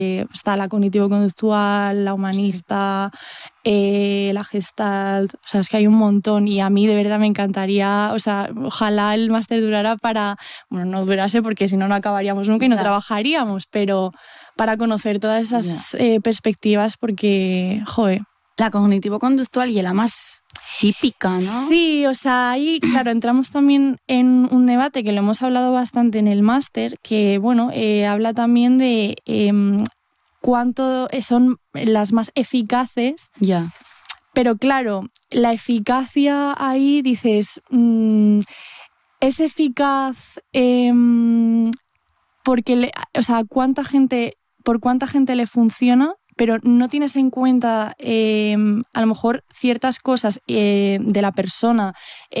Está la cognitivo-conductual, la humanista, la Gestalt, o sea, es que hay un montón y a mí de verdad me encantaría, o sea, ojalá el máster durara no durase porque si no, no acabaríamos nunca y no trabajaríamos, pero para conocer todas esas perspectivas porque, joder. La cognitivo-conductual y la más típica, ¿no? Sí, o sea, ahí, claro, entramos también en un debate que lo hemos hablado bastante en el máster, que, bueno, habla también de cuánto son las más eficaces. Ya. Pero, claro, la eficacia ahí, dices, ¿es eficaz porque, por cuánta gente le funciona? Pero no tienes en cuenta a lo mejor ciertas cosas de la persona.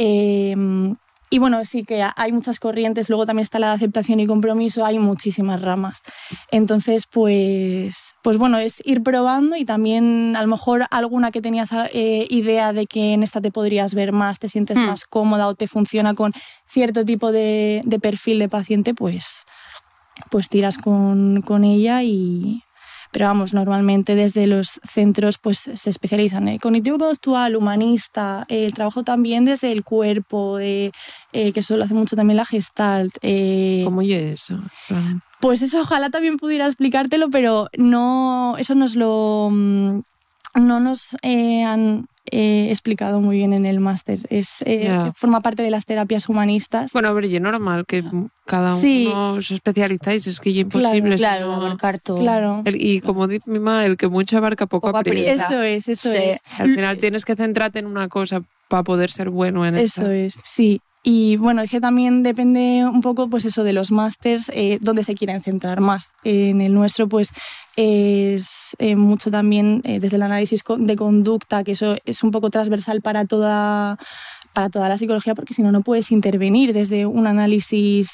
Y bueno, sí que hay muchas corrientes. Luego también está la de aceptación y compromiso. Hay muchísimas ramas. Entonces, pues bueno, es ir probando y también a lo mejor alguna que tenías idea de que en esta te podrías ver más, te sientes más cómoda o te funciona con cierto tipo de perfil de paciente, pues tiras con ella y... Pero vamos, normalmente desde los centros pues se especializan en cognitivo-conductual, humanista, el trabajo también desde el cuerpo, que eso lo hace mucho también la Gestalt. ¿Cómo es eso? Pues eso ojalá también pudiera explicártelo, pero no, eso no nos han explicado muy bien en el máster. Forma parte de las terapias humanistas. Bueno, a ver, y es normal que cada uno os especializáis, es que es imposible. Claro, abarcar todo. Claro. Y como dice mi mamá, el que mucho abarca poco aprieta. Eso es. Al final tienes que centrarte en una cosa para poder ser bueno en esa. Eso es, sí. Y bueno, es que también depende un poco pues eso de los másters, donde se quieren centrar más. En el nuestro pues es mucho también desde el análisis de conducta, que eso es un poco transversal para toda la psicología, porque si no, no puedes intervenir desde un análisis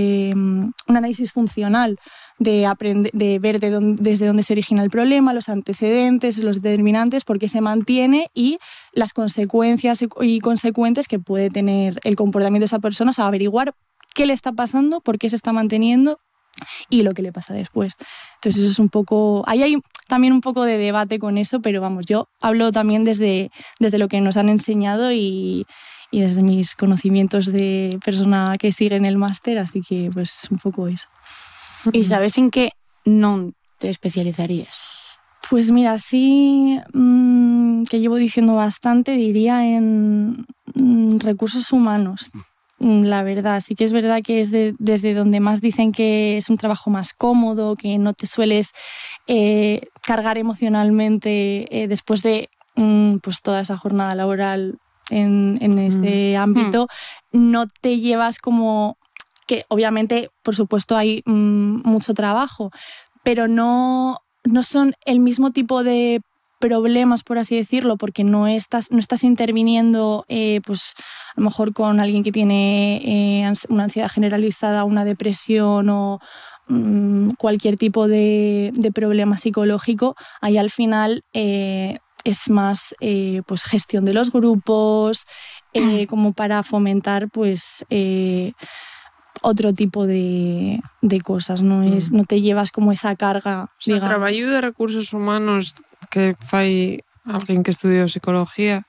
funcional, de ver desde dónde se origina el problema, los antecedentes, los determinantes, por qué se mantiene y las consecuencias y consecuentes que puede tener el comportamiento de esa persona, o sea, averiguar qué le está pasando, por qué se está manteniendo y lo que le pasa después. Entonces eso es un poco... Ahí hay también un poco de debate con eso, pero vamos, yo hablo también desde lo que nos han enseñado y desde mis conocimientos de persona que sigue en el máster, así que pues un poco eso. ¿Y sabes en qué no te especializarías? Pues mira, sí que llevo diciendo bastante, diría en recursos humanos. La verdad, sí que es verdad que es desde donde más dicen que es un trabajo más cómodo, que no te sueles cargar emocionalmente después de pues toda esa jornada laboral en ese ámbito. No te llevas como... que obviamente, por supuesto, hay mucho trabajo, pero no son el mismo tipo de problemas, por así decirlo, porque no estás interviniendo pues a lo mejor con alguien que tiene una ansiedad generalizada, una depresión o cualquier tipo de problema psicológico. Ahí al final es más pues gestión de los grupos, como para fomentar pues otro tipo de cosas, no te llevas como esa carga. O sea, el trabajo de recursos humanos que fai alguien que estudió psicología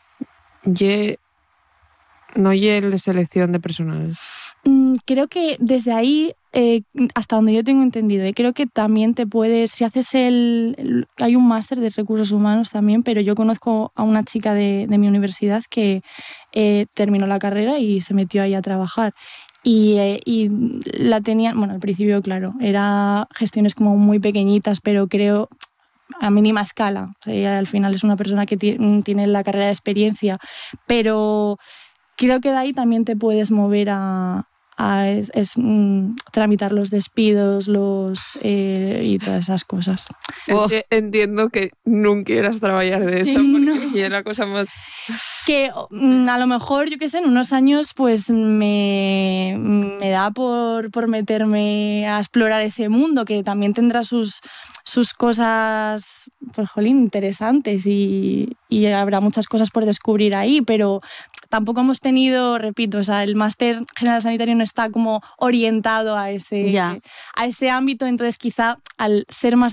no lle el de selección de personal. Creo que desde ahí, hasta donde yo tengo entendido, creo que también te puedes, si haces hay un máster de recursos humanos también, pero yo conozco a una chica de mi universidad que terminó la carrera y se metió ahí a trabajar. Y la tenían, bueno, al principio, claro, era gestiones como muy pequeñitas, pero creo a mínima escala. O sea, ella al final es una persona que tiene la carrera de experiencia, pero creo que de ahí también te puedes mover a tramitar los despidos y todas esas cosas. Entiendo que nunca quieras trabajar de eso, porque es la cosa más... Que a lo mejor, yo qué sé, en unos años pues me da por meterme a explorar ese mundo, que también tendrá sus cosas, pues jolín, interesantes y habrá muchas cosas por descubrir ahí, pero tampoco hemos tenido, repito, o sea, el máster general sanitario no está como orientado a ese ámbito, entonces quizá al ser más